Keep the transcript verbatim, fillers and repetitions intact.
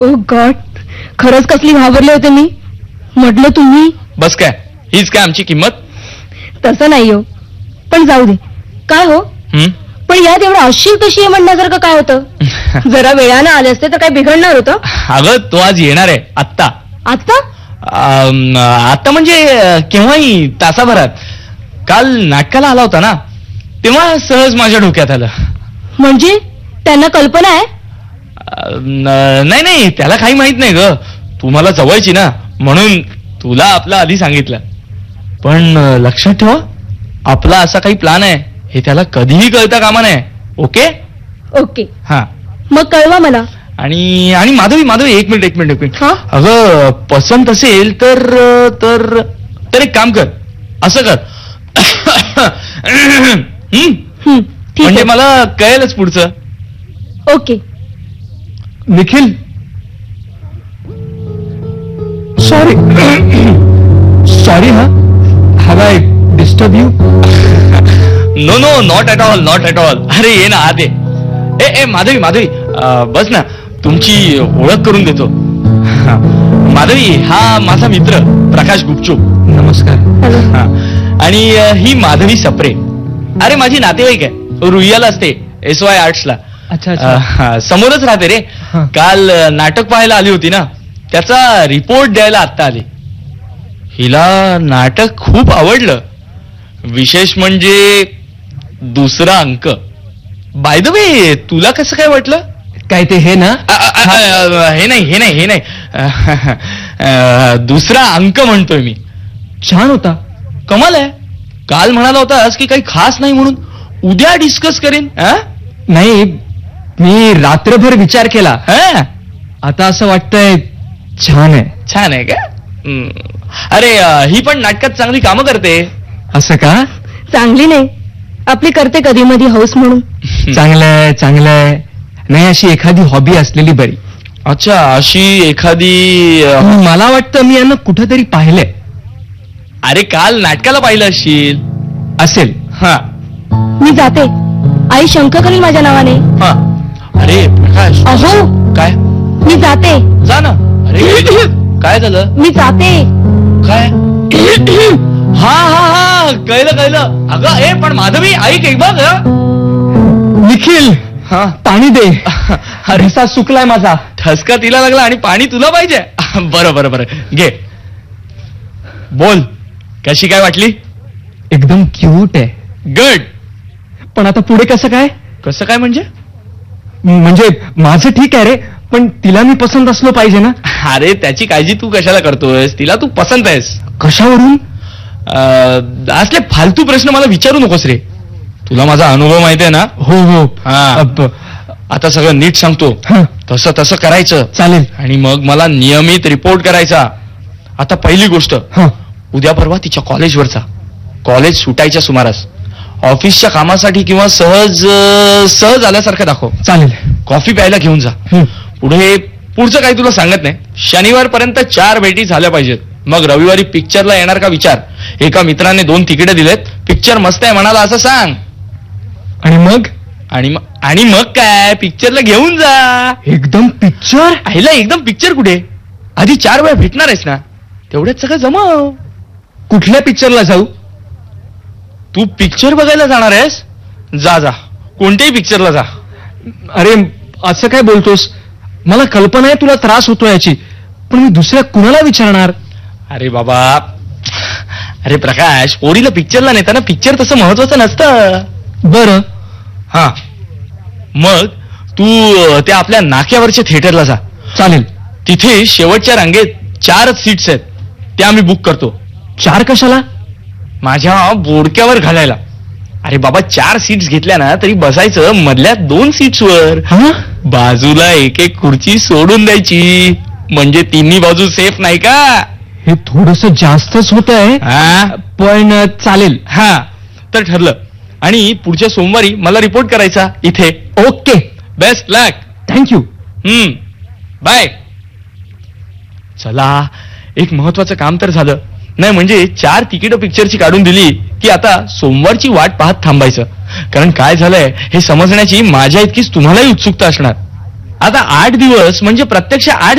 ओ God, खरंच कसली घाबरले होते मी. म्हटलं तुम्ही. बस काय, हीच काय आमची किंमत? तसं नाही हो, पण जाऊ दे. काय हो, पण यात एवढं अशील कशी आहे म्हणण्यासारखं काय होतं? जरा वेळानं आले असते तर काय बिघडणार होतं? अगं तो आज येणार आहे. आत्ता. आता? आता म्हणजे केव्हाही, तासाभरात. काल नाटकाला आला होता ना, तेव्हा सहज माझ्या डोक्यात आलं. म्हणजे त्यांना कल्पना आहे? नाही नाही, त्याला काही माहित नाही ग. तू मला जवळची ना, म्हणून तुला आपला आधी सांगितलं. पण लक्षात ठेवा, आपला असा काही प्लॅन आहे हे त्याला कधीही कळता कामा नये. Okay okay. हा, मग कळवा मला. आणि आणि माधवी माधवी एक मिनिट एक मिनिट एक मिनिट हा? अगं पसंत असेल तर तर तर एक काम कर, असं कर. म्हणजे मला कळेलच पुढचं. ओके. निखिल, सॉरी सॉरी हा, have I disturb you? No no, not at all, not at all. अरे ये ना आत ये. ए ए माधवी माधवी बस ना, तुमची ओळख करून देतो. माधवी, हा माझा मित्र प्रकाश गुपचूप. नमस्कार. आणि ही माधवी सप्रे. अरे माझी नातेवाईक आहे, रुईयाला असते एस वाय आर्ट्सला. अच्छा, समोरच राहते रे. काल नाटक पाहायला आली होती ना, त्याचा रिपोर्ट द्यायला आत्ता आली. हिला नाटक खूप आवडलं. विशेष म्हणजे दुसरा अंक. बाय द वे, तुला कसं काय वाटलं? काय ते हे ना? हे नाही हे नाही हे नाही दुसरा अंक म्हणतोय मी. छान होता. कमाल आहे. काल म्हणाला होतास की काही खास नाही म्हणून. उद्या डिस्कस करेन. नाही, मी रात्रभर विचार केला. आता असं वाटतंय छान आहे. छान आहे का? अरे ही पण नाटकात चांगली कामं करते. असं का? चांगली नाही, आपली करते कधी मधी हौस म्हणून. चांगलंय चांगलंय. नाही, अशी एखादी हॉबी असलेली बरी. अच्छा, अशी एखादी. मला वाटतं मी यांना कुठंतरी पाहिलंय. अरे काल नाटकाला पाहिलं असशील. असेल. हा, मी जाते. आई शंका करेल माझ्या नावाने. हा. अरे प्रकाश. अहो, काय? मी जाते. जा ना. अरे काय झालं? मी जाते. काय? हा हा हा, कळलं कळलं. अगं ए पण माधवी ऐक एक बघ. निखिल, हा, पाणी दे. अरे रसा सुकलाय माझा. ठसका तिला लागला आणि पाणी तुला पाहिजे. बरं बरं बरं, घे. बोल, कशी काय वाटली? एकदम क्यूट आहे. गुड. पण आता पुढे कसं काय? कसं काय म्हणजे? म्हणजे माझं ठीक आहे रे, पण तिला मी पसंत असलो पाहिजे ना. अरे त्याची काळजी तू कशाला करतोयस? तिला तू पसंत आहेस. कशावरून? असले फालतू प्रश्न मला विचारू नकोस रे. तुला माझा अनुभव माहिती आहे ना. हो हो. हा, आता सगळं नीट सांगतो. तसं तसं करायचं. चालेल. आणि मग मला नियमित रिपोर्ट करायचा. आता पहिली गोष्ट, उद्या परवा तिच्या कॉलेजवरचा. कॉलेज सुटायच्या सुमारास ऑफिसच्या कामासाठी किंवा सहज सहज आल्यासारखं दाखव. चालेल. कॉफी प्यायला घेऊन जा. पुढे पुढचं काही तुला सांगत नाही. शनिवारपर्यंत चार भेटी झाल्या पाहिजेत. मग रविवारी पिक्चरला येणार का विचार. एका मित्राने दोन तिकीट दिलेत. पिक्चर मस्त आहे म्हणाला असं सांग. आणि मग? आणि मग आणि मग काय, पिक्चरला घेऊन जा. एकदम पिक्चर? आईला एकदम पिक्चर कुठे, आधी चार वेळा भेटणार आहेस ना, तेवढ्यात सगळं जमव. कुठल्या पिक्चरला जाऊ? तू पिक्चर बघायला जाणार आहेस? जा जा, कोणत्याही पिक्चरला जा. अरे असं काय बोलतोस? मला कल्पना आहे तुला त्रास होतो याची, पण मी दुसऱ्या कुणाला विचारणार? अरे बाबा, अरे प्रकाश, पोरीला पिक्चरला नेताना पिक्चर तसं महत्वाचं नसतं. बरं. हा, मग तू त्या आपल्या नाक्यावरच्या थिएटरला जा. चालेल. तिथे शेवटच्या रांगेत चारच सीट्स आहेत, त्या मी बुक करतो. चार कशाला? माझ्या बोडक्यावर घालायला. अरे बाबा, चार सीट्स घेतल्या ना तरी बसायचं मधल्या दोन सीट्सवर. बाजूला एक एक खुर्ची सोडून द्यायची, म्हणजे तिन्ही बाजू सेफ नाही का? हे थोडस जास्तच होत आहे, पण चालेल. हा, तर ठरलं. आणि पुढच्या सोमवारी मला रिपोर्ट करायचा इथे. ओके. बेस्ट लक. थँक्यू. हम्म, बाय. चला, एक महत्वाचं काम तर झालं. नाही म्हणजे चार तिकीट पिक्चरची काढून दिली की आता सोमवारची वाट पाहत थांबायचं. कारण काय झालंय हे समजण्याची माझ्या इतकीच तुम्हालाही उत्सुकता असणार. आता आठ दिवस म्हणजे प्रत्यक्ष आठ